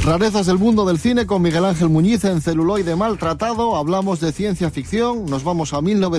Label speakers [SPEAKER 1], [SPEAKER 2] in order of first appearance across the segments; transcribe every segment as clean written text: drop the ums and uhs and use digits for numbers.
[SPEAKER 1] Rarezas del mundo del cine con Miguel Ángel Muñiz en Celuloide Maltratado. Hablamos de ciencia ficción, nos vamos a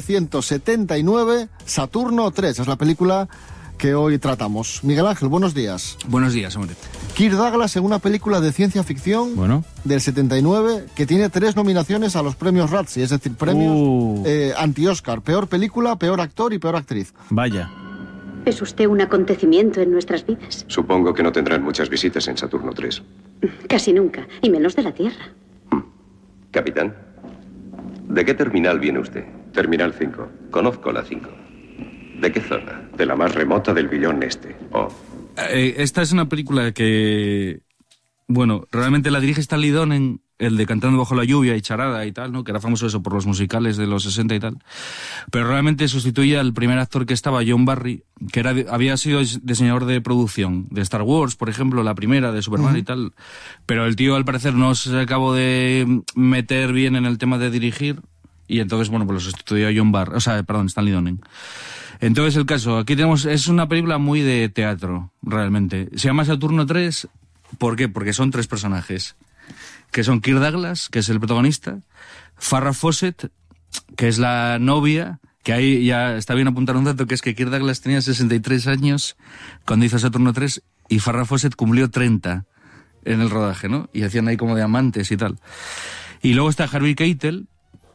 [SPEAKER 1] 1979, Saturno 3, es la película que hoy tratamos. Miguel Ángel, buenos días.
[SPEAKER 2] Buenos días, hombre.
[SPEAKER 1] Kirk Douglas en una película de ciencia ficción del 79 que tiene 3 nominaciones a los premios Razzie, es decir, premios anti-Oscar. Peor película, peor actor y peor actriz.
[SPEAKER 3] Vaya.
[SPEAKER 4] ¿Es usted un acontecimiento en nuestras vidas?
[SPEAKER 5] Supongo que no tendrán muchas visitas en Saturno 3.
[SPEAKER 4] Casi nunca, y menos de la Tierra.
[SPEAKER 5] Capitán, ¿de qué terminal viene usted? Terminal 5. Conozco la 5. ¿De qué zona? De la más remota del billón este.
[SPEAKER 2] Esta es una película que, bueno, realmente la dirige Stanley Donen, el de Cantando bajo la lluvia y Charada y tal, ¿no? Que era famoso eso por los musicales de los 60 y tal. Pero realmente sustituye al primer actor que estaba, John Barry, que había sido diseñador de producción de Star Wars, por ejemplo, la primera de Superman y tal. Pero el tío, al parecer, no se acabó de meter bien en el tema de dirigir y entonces, bueno, pues lo sustituyó a Stanley Donen. Entonces el caso, aquí tenemos, es una película muy de teatro, realmente. Se llama Saturno 3, ¿por qué? Porque son 3 personajes, que son Kirk Douglas, que es el protagonista, Farrah Fawcett, que es la novia, que ahí ya está bien apuntar un dato, que es que Kirk Douglas tenía 63 años cuando hizo Saturno 3 y Farrah Fawcett cumplió 30 en el rodaje, ¿no? Y hacían ahí como de amantes y tal. Y luego está Harvey Keitel,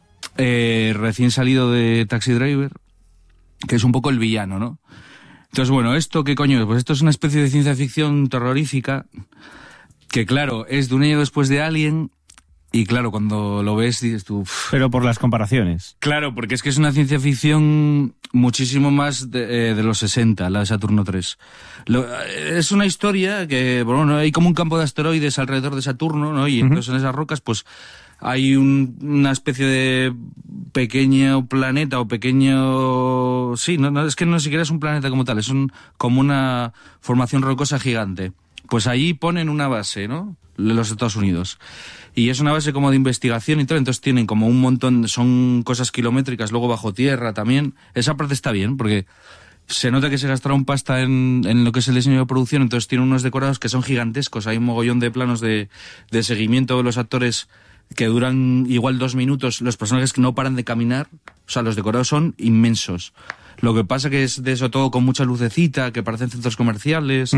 [SPEAKER 2] recién salido de Taxi Driver, que es un poco el villano, ¿no? Entonces, bueno, ¿esto qué coño es? Pues esto es una especie de ciencia ficción terrorífica que, claro, es de un año después de Alien y, claro, cuando lo ves dices tú...
[SPEAKER 3] Pero por las comparaciones.
[SPEAKER 2] Claro, porque es que es una ciencia ficción muchísimo más de los 60, la de Saturno 3. Es una historia que, bueno, hay como un campo de asteroides alrededor de Saturno, ¿no? Y entonces en esas rocas, pues... hay una especie de pequeño planeta o pequeño... Sí, no, es que no siquiera es un planeta como tal, es como una formación rocosa gigante. Pues allí ponen una base, ¿no? De los Estados Unidos. Y es una base como de investigación y todo, entonces tienen como un montón, son cosas kilométricas, luego bajo tierra también. Esa parte está bien, porque se nota que se gastaron pasta en lo que es el diseño de producción, entonces tienen unos decorados que son gigantescos, hay un mogollón de planos de seguimiento de los actores que duran igual 2 minutos, los personajes que no paran de caminar, o sea, los decorados son inmensos. Lo que pasa que es de eso todo con mucha lucecita, que parecen centros comerciales,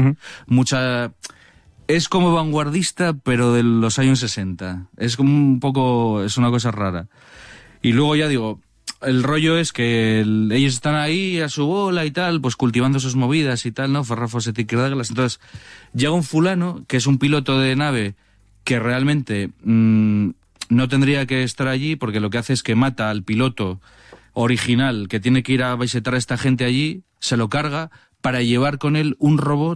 [SPEAKER 2] es como vanguardista, pero de los años 60. Es como un poco, es una cosa rara. Y luego ya digo, el rollo es que ellos están ahí a su bola y tal, pues cultivando sus movidas y tal, ¿no? Farrah Fawcett y Kirk Douglas. Entonces, llega un fulano, que es un piloto de nave, que realmente... no tendría que estar allí porque lo que hace es que mata al piloto original que tiene que ir a visitar a esta gente allí, se lo carga para llevar con él un robot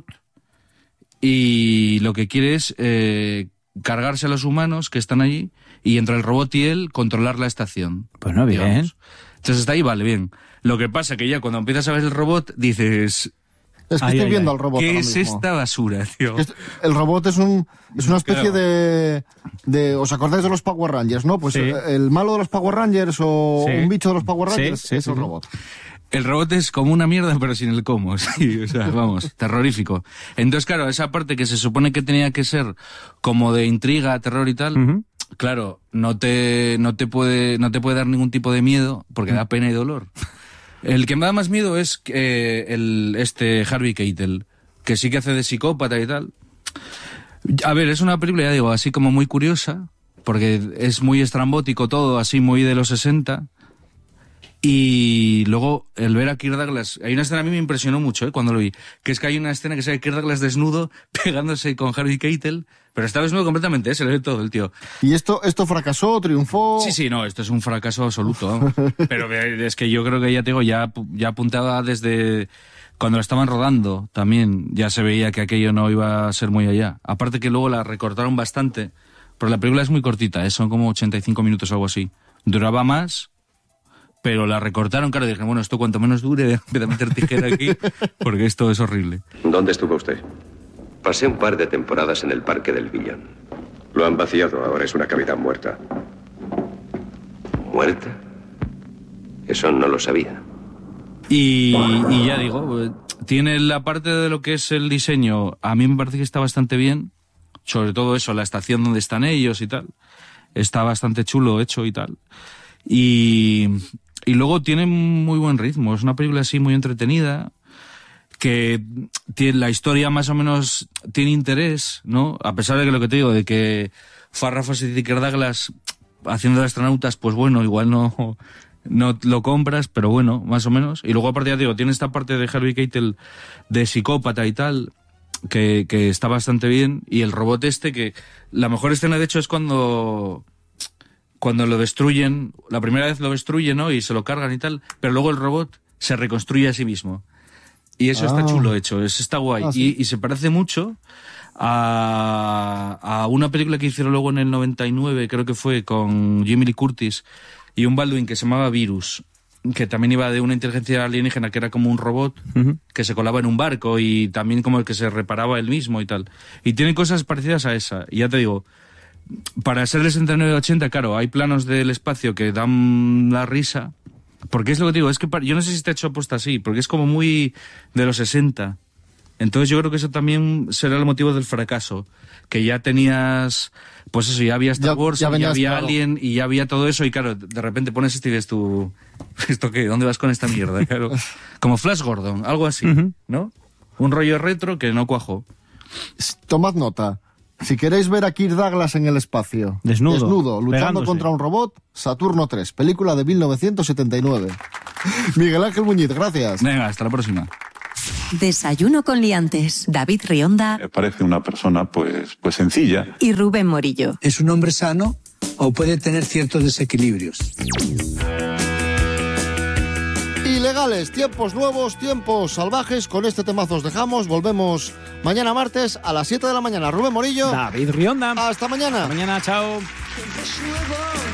[SPEAKER 2] y lo que quiere es cargarse a los humanos que están allí y entre el robot y él controlar la estación.
[SPEAKER 3] Bueno, bien.
[SPEAKER 2] Digamos. Entonces está ahí, vale, bien. Lo que pasa que ya cuando empiezas a ver el robot dices...
[SPEAKER 1] Es que estoy viendo al robot.
[SPEAKER 2] ¿Qué es esta basura, tío?
[SPEAKER 1] El robot es una especie de... ¿Os acordáis de los Power Rangers, no? Pues el malo de los Power Rangers o un bicho de los Power Rangers es el robot.
[SPEAKER 2] El robot es como una mierda, pero sin el cómo, sí, o sea, vamos, terrorífico. Entonces, claro, esa parte que se supone que tenía que ser como de intriga, terror y tal, claro, no te puede dar ningún tipo de miedo, porque da pena y dolor. El que me da más miedo es Harvey Keitel, que sí que hace de psicópata y tal. A ver, es una película, ya digo, así como muy curiosa, porque es muy estrambótico todo, así muy de los 60. Y luego, el ver a Kirk Douglas... Hay una escena, a mí me impresionó mucho, cuando lo vi, que es que hay una escena que sale Kirk Douglas desnudo, pegándose con Harvey Keitel, pero está desnudo completamente, se le ve todo el tío.
[SPEAKER 1] ¿Y esto fracasó, triunfó?
[SPEAKER 2] Sí, no, esto es un fracaso absoluto, vamos. Pero es que yo creo que ya apuntaba desde... Cuando lo estaban rodando, también ya se veía que aquello no iba a ser muy allá. Aparte que luego la recortaron bastante, pero la película es muy cortita, son como 85 minutos o algo así. Duraba más... pero la recortaron, claro, y dije, bueno, esto cuanto menos dure, voy a meter tijera aquí, porque esto es horrible.
[SPEAKER 5] ¿Dónde estuvo usted? Pasé un par de temporadas en el Parque del Billón. Lo han vaciado, ahora es una cavidad muerta. ¿Muerta? Eso no lo sabía.
[SPEAKER 2] Y ya digo, tiene la parte de lo que es el diseño, a mí me parece que está bastante bien. sobre todo eso, la estación donde están ellos y tal. Está bastante chulo hecho y tal. Y luego tiene muy buen ritmo, es una película así muy entretenida, que tiene, la historia más o menos tiene interés, ¿no? A pesar de que lo que te digo, de que Farrah Fawcett y Kirk Douglas haciendo de astronautas, pues bueno, igual no lo compras, pero bueno, más o menos. Y luego aparte ya digo, tiene esta parte de Harvey Keitel de psicópata y tal, que está bastante bien. Y el robot que la mejor escena de hecho es cuando lo destruyen, la primera vez lo destruyen, ¿no? Y se lo cargan y tal, pero luego el robot se reconstruye a sí mismo. Y eso está chulo hecho, eso está guay. ¿Sí? Y se parece mucho a una película que hicieron luego en el 99, creo que fue, con Jamie Lee Curtis y un Baldwin, que se llamaba Virus, que también iba de una inteligencia alienígena que era como un robot que se colaba en un barco y también como el que se reparaba él mismo y tal. Y tiene cosas parecidas a esa. Y ya te digo, para ser del 69-80, claro, hay planos del espacio que dan la risa. Porque es lo que digo, es que yo no sé si está hecho aposta así, porque es como muy de los 60. Entonces yo creo que eso también será el motivo del fracaso. Que ya tenías, pues eso, ya había Star Wars, ya había Alien y ya había todo eso. Y claro, de repente pones esto y dices tú, ¿esto qué? ¿Dónde vas con esta mierda? Claro. Como Flash Gordon, algo así, ¿no? Un rollo retro que no cuajó.
[SPEAKER 1] Tomad nota. Si queréis ver a Kirk Douglas en el espacio, desnudo luchando
[SPEAKER 3] pegándose
[SPEAKER 1] contra un robot, Saturno 3, película de 1979. Miguel Ángel Muñiz, gracias.
[SPEAKER 2] Venga, hasta la próxima.
[SPEAKER 6] Desayuno con liantes. David Rionda.
[SPEAKER 7] Me parece una persona pues sencilla.
[SPEAKER 6] Y Rubén Morillo.
[SPEAKER 8] ¿Es un hombre sano o puede tener ciertos desequilibrios?
[SPEAKER 1] Ilegales, tiempos nuevos, tiempos salvajes. Con este temazo os dejamos. Volvemos mañana martes a las 7 de la mañana. Rubén Morillo.
[SPEAKER 3] David Rionda.
[SPEAKER 1] Hasta mañana.
[SPEAKER 3] Hasta mañana, chao.